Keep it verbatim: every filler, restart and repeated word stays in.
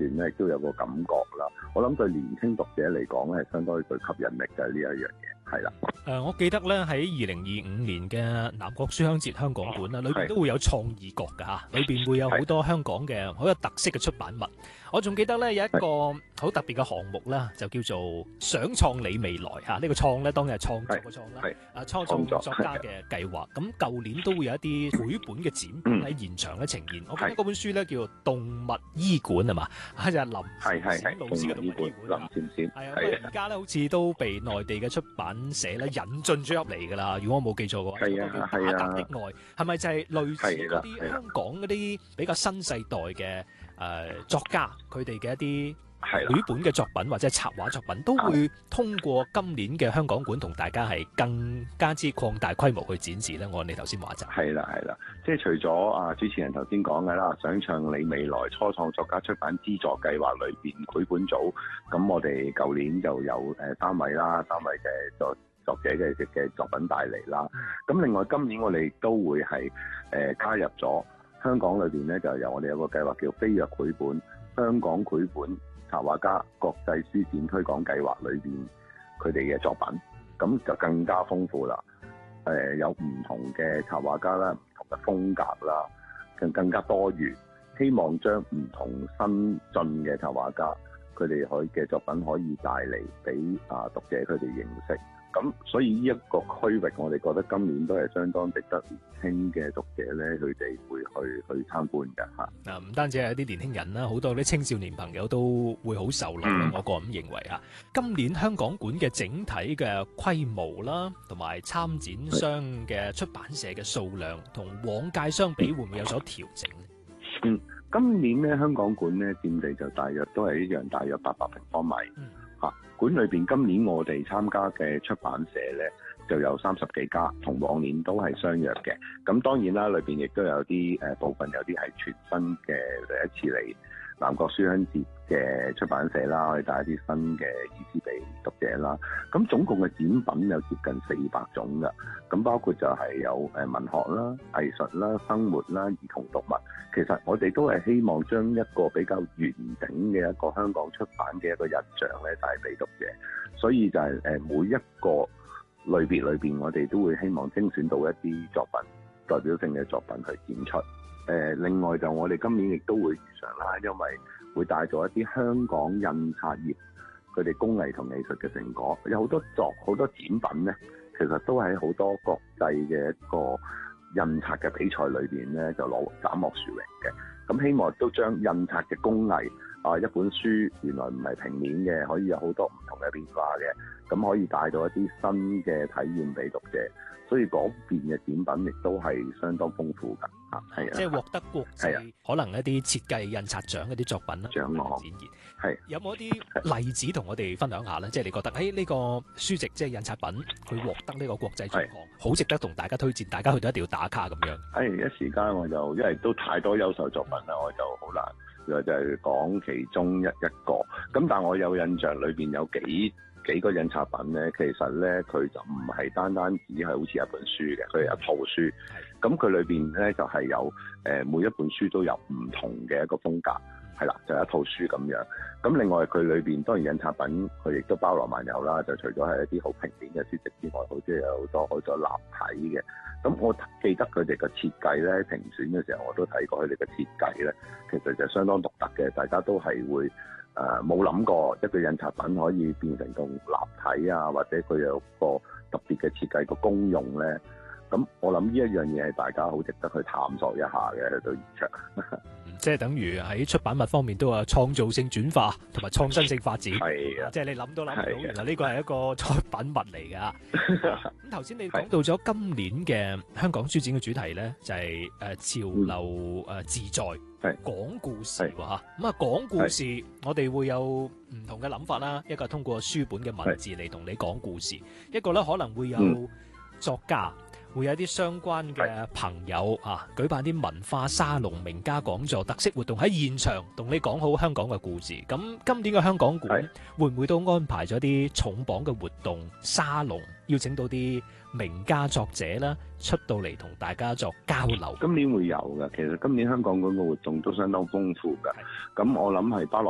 段咧，亦都有個感覺啦。我諗對年輕讀者嚟講咧，係相當具吸引力嘅呢一樣嘢，係啦。 誒、呃，我記得咧喺二零二五年嘅南國書香節香港館啦，裏邊都會有創意角㗎嚇，裏邊會有好多香港嘅好有特色嘅出版物。我仲記得咧有一個好特別嘅項目啦，就叫做想創你未來嚇。呢、這個創咧當然係創作嘅創啦，啊創作作家嘅計劃。咁舊年都會有一啲繪本嘅展品喺現場咧呈現。我記得嗰本書咧叫做《動物醫館》係嘛，就係林閃閃老師嘅動物醫館啊。 林閃閃係啊，不過而家咧好似都被內地嘅出版社咧引進咗入嚟㗎啦。如果我冇記錯嘅話， 係啊係啊， 打格的愛係咪就係類似嗰啲香港嗰啲比較新世代嘅誒作家佢哋嘅一啲繪本嘅作品或者插畫作品，都會通過今年嘅香港館同大家係更加之擴大規模去展示咧？我你頭先話就係啦係啦，即係除咗啊主持人頭先講嘅啦，想唱你未來初創作家出版資助計劃裏邊繪本組，咁我哋舊年就有誒三位啦，三位嘅作作者嘅嘅作品帶嚟啦。咁另外今年我哋都會係誒、呃、加入咗香港裏邊咧，就由我哋有個計劃叫飛躍繪本香港繪本插畫家國際書展推廣計劃裏邊佢哋嘅作品，咁就更加豐富啦。誒、呃、有唔同嘅插畫家啦，唔同嘅風格啦，更更加多元。希望將唔同新進嘅插畫家佢哋可以嘅作品可以帶嚟俾啊讀者佢哋認識。咁所以呢一個區域，我哋覺得今年都係相當值得年輕嘅讀者咧，佢哋會去去參觀嘅嚇。 嗱，唔單止係一啲年輕人啦，好多啲青少年朋友都會好受落。嗯、我個人認為嚇，今年香港館嘅整體嘅規模啦，同埋參展商嘅出版社嘅數量，同往屆相比，會唔會有所調整咧？ 嗯，今年咧香港館咧佔地就大約都係一樣，大約八百平方米。嗯啊、館裏邊今年我哋參加嘅出版社咧就有三十幾家，同往年都係相若嘅。咁當然啦，裏邊亦都有啲誒、呃、部分有啲係全新嘅第一次嚟南國書香節嘅出版社啦，可以帶一啲新嘅意思俾讀者啦。咁總共嘅展品有接近四百種㗎，咁包括就係有誒文學啦、藝術啦、生活啦、兒童讀物。其實我哋都係希望將一個比較完整嘅一個香港出版嘅一個印象咧帶俾讀者，所以就係誒每一個類別裏邊，我哋都會希望精選到一啲作品代表性嘅作品去展出。誒、呃，另外就我哋今年亦都會如常啦，因為會帶咗一啲香港印刷業佢哋工藝同藝術嘅成果，有好多作好多展品咧，其實都喺好多國際嘅一個印刷嘅比賽裏邊咧，就攞斬獲殊榮嘅。咁希望都將印刷嘅工藝啊，一本書原來唔係平面嘅，可以有好多唔同嘅變化嘅，咁可以帶到一啲新嘅體驗俾讀者。所以嗰邊嘅展品亦都係相當豐富㗎，嚇係啊！ 即係獲得國際可能一啲設計印刷獎嗰啲作品啦， 獎項展現係有冇一啲例子同我哋分享下咧？即係你覺得喺呢個書籍即係印刷品佢獲得呢個國際獎項，好值得同大家推薦，大家去到一定要打卡咁樣。 誒一時間我就因為都太多優秀作品啦，我就好難就就係講其中一一個。咁但係我有印象裏邊有幾幾個印刷品咧，其實咧佢就唔係單單只係好似一本書嘅，佢係一套書。咁佢裏邊咧就係、是、有誒、呃、每一本書都有唔同嘅一個風格，係啦，就係、一套書咁樣。咁另外佢裏邊當然印刷品佢亦都包羅萬有啦，就除咗係一啲好平面嘅書籍之外，好似有好多好多立體嘅。咁我記得佢哋嘅設計咧，評選嘅時候我都睇過佢哋嘅設計咧，其實就相當獨特嘅，大家都係會。誒冇諗過一個印刷品可以變成咁立體啊，或者佢有個特別嘅設計個功用咧。咁我諗呢一樣嘢係大家好值得去探索一下嘅，去到現場。 即係等於喺出版物方面都有創造性轉化同埋創新性發展。 係啊， 即係你諗都諗唔到，原來呢個係一個出品物嚟㗎。咁頭先你講到咗今年嘅香港書展嘅主題咧，就係誒潮流誒自在，講故事喎嚇。咁啊講故事，我哋會有唔同嘅諗法啦。一個係通過書本嘅文字嚟同你講故事，一個咧可能會有作家。會有一啲相關嘅朋友啊，舉辦啲文化沙龍、名家講座、特色活動喺現場，同你講好香港嘅故事。咁今年嘅香港館會唔會都安排咗啲重磅嘅活動沙龍，邀請到啲名家作者啦出到嚟同大家作交流？ 今年會有嘅，其實今年香港館嘅活動都相當豐富嘅。咁我諗係包羅